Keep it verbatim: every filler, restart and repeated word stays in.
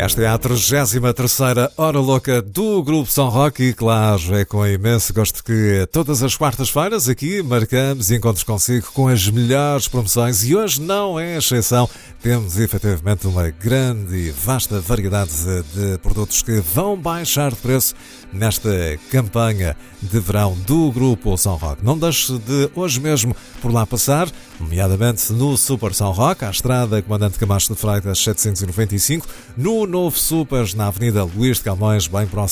Esta é a trigésima terceira Hora Louca do Grupo São Roque e, claro, é com imenso gosto que todas as quartas-feiras aqui marcamos encontros consigo com as melhores promoções e hoje não é exceção. Temos efetivamente uma grande e vasta variedade de produtos que vão baixar de preço nesta campanha de verão do Grupo São Roque. Não deixe de hoje mesmo por lá passar, nomeadamente no Super São Roque, à estrada Comandante Camacho de Freitas setecentos e noventa e cinco, no novo Supers na Avenida Luís de Camões, bem próximo